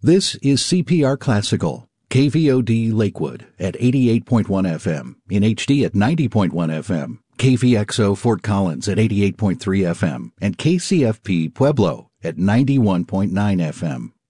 This is CPR Classical, KVOD Lakewood at 88.1 FM, in HD at 90.1 FM, KVXO Fort Collins at 88.3 FM, and KCFP Pueblo at 91.9 FM.